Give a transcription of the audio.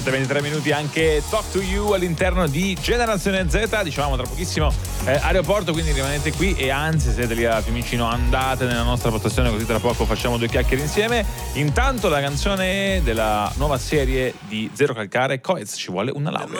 17:23 anche Talk to You all'interno di Generazione Z. Dicevamo tra pochissimo aeroporto, quindi rimanete qui e anzi, siete lì a Fiumicino, andate nella nostra postazione, così tra poco facciamo due chiacchiere insieme. Intanto la canzone della nuova serie di Zero Calcare, Coez, Ci vuole una laurea.